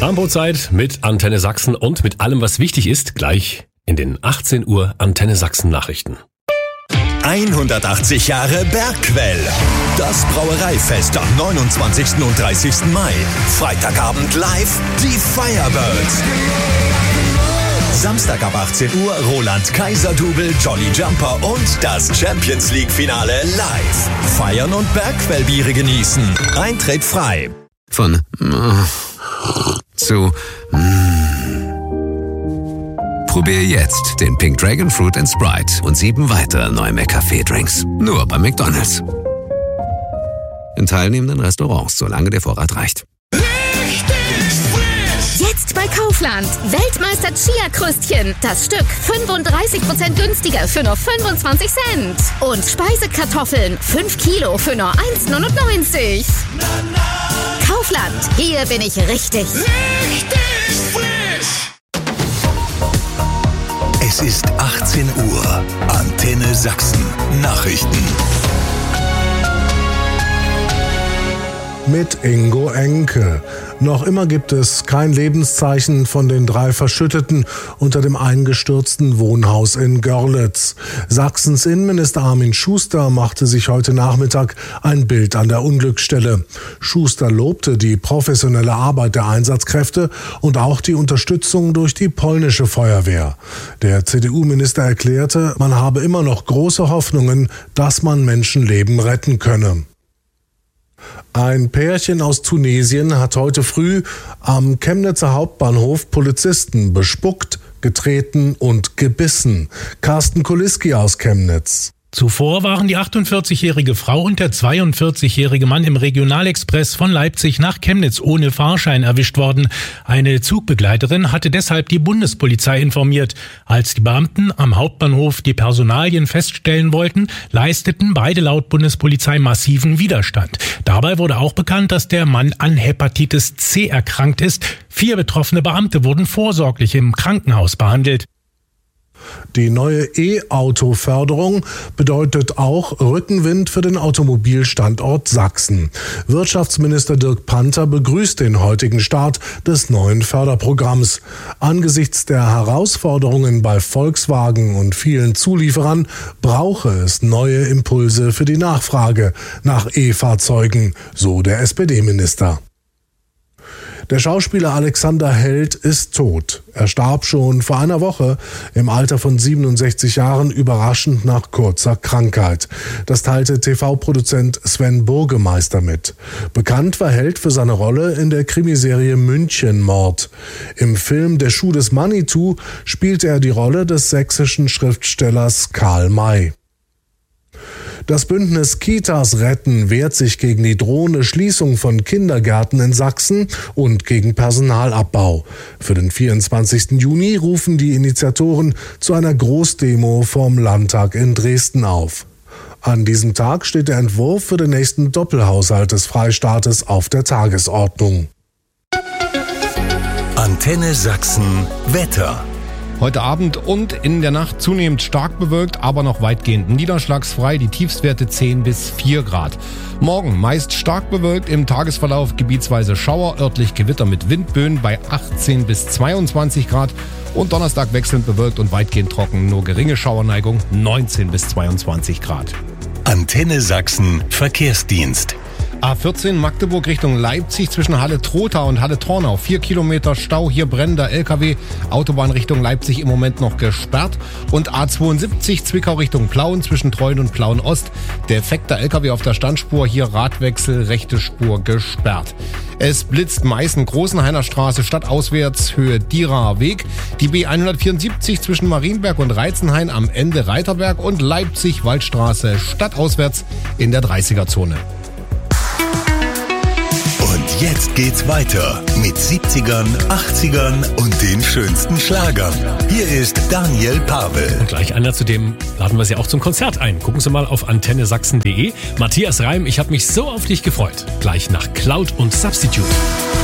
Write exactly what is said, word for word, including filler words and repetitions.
Trampozeit mit Antenne Sachsen und mit allem, was wichtig ist, gleich in den achtzehn Uhr Antenne Sachsen Nachrichten. hundertachtzig Jahre Bergquell. Das Brauereifest am neunundzwanzigsten und dreißigsten Mai. Freitagabend live die Firebirds. Samstag ab achtzehn Uhr Roland Kaiser-Double, Jolly Jumper und das Champions League Finale live. Feiern und Bergquellbiere genießen. Eintritt frei. Von zu Probier jetzt den Pink Dragon Fruit and Sprite und sieben weitere neue McCafé-Drinks. Nur bei McDonald's. In teilnehmenden Restaurants, solange der Vorrat reicht. Jetzt bei Kaufland. Weltmeister Chia-Krüstchen. Das Stück fünfunddreißig Prozent günstiger für nur fünfundzwanzig Cent. Und Speisekartoffeln fünf Kilo für nur eins neunundneunzig. Kaufland. Hier bin ich richtig. Richtig frisch. Es ist achtzehn Uhr. Antenne Sachsen. Nachrichten. Mit Ingo Enke. Noch immer gibt es kein Lebenszeichen von den drei Verschütteten unter dem eingestürzten Wohnhaus in Görlitz. Sachsens Innenminister Armin Schuster machte sich heute Nachmittag ein Bild an der Unglücksstelle. Schuster lobte die professionelle Arbeit der Einsatzkräfte und auch die Unterstützung durch die polnische Feuerwehr. Der C D U-Minister erklärte, man habe immer noch große Hoffnungen, dass man Menschenleben retten könne. Ein Pärchen aus Tunesien hat heute früh am Chemnitzer Hauptbahnhof Polizisten bespuckt, getreten und gebissen. Carsten Kuliski aus Chemnitz. Zuvor waren die achtundvierzigjährige Frau und der zweiundvierzigjährige Mann im Regionalexpress von Leipzig nach Chemnitz ohne Fahrschein erwischt worden. Eine Zugbegleiterin hatte deshalb die Bundespolizei informiert. Als die Beamten am Hauptbahnhof die Personalien feststellen wollten, leisteten beide laut Bundespolizei massiven Widerstand. Dabei wurde auch bekannt, dass der Mann an Hepatitis C erkrankt ist. Vier betroffene Beamte wurden vorsorglich im Krankenhaus behandelt. Die neue E-Auto-Förderung bedeutet auch Rückenwind für den Automobilstandort Sachsen. Wirtschaftsminister Dirk Panther begrüßt den heutigen Start des neuen Förderprogramms. Angesichts der Herausforderungen bei Volkswagen und vielen Zulieferern brauche es neue Impulse für die Nachfrage nach E-Fahrzeugen, so der S P D-Minister. Der Schauspieler Alexander Held ist tot. Er starb schon vor einer Woche im Alter von siebenundsechzig Jahren überraschend nach kurzer Krankheit. Das teilte T V-Produzent Sven Burgemeister mit. Bekannt war Held für seine Rolle in der Krimiserie Münchenmord. Im Film Der Schuh des Manitou spielte er die Rolle des sächsischen Schriftstellers Karl May. Das Bündnis Kitas retten wehrt sich gegen die drohende Schließung von Kindergärten in Sachsen und gegen Personalabbau. Für den vierundzwanzigsten Juni rufen die Initiatoren zu einer Großdemo vorm Landtag in Dresden auf. An diesem Tag steht der Entwurf für den nächsten Doppelhaushalt des Freistaates auf der Tagesordnung. Antenne Sachsen Wetter. Heute Abend und in der Nacht zunehmend stark bewölkt, aber noch weitgehend niederschlagsfrei, die Tiefstwerte zehn bis vier Grad. Morgen meist stark bewölkt, im Tagesverlauf gebietsweise Schauer, örtlich Gewitter mit Windböen bei achtzehn bis zweiundzwanzig Grad und Donnerstag wechselnd bewölkt und weitgehend trocken, nur geringe Schauerneigung neunzehn bis zweiundzwanzig Grad. Antenne Sachsen Verkehrsdienst. A vierzehn Magdeburg Richtung Leipzig zwischen Halle-Trotha und Halle-Tornau. Vier Kilometer Stau, hier brennender L K W. Autobahn Richtung Leipzig im Moment noch gesperrt. Und A zweiundsiebzig Zwickau Richtung Plauen zwischen Treuen und Plauen Ost. Defekter L K W auf der Standspur, hier Radwechsel, rechte Spur gesperrt. Es blitzt Meißen, Großenhainer Straße, stadtauswärts, Höhe Dieraer Weg. Die B hundertvierundsiebzig zwischen Marienberg und Reizenhain am Ende Reiterberg und Leipzig Waldstraße, stadtauswärts in der dreißiger-Zone. Und jetzt geht's weiter mit siebzigern, achtzigern und den schönsten Schlagern. Hier ist Daniel Pavel. Und gleich, Anja, zudem laden wir Sie auch zum Konzert ein. Gucken Sie mal auf antenne sachsen punkt de. Matthias Reim, ich habe mich so auf dich gefreut. Gleich nach Cloud und Substitute.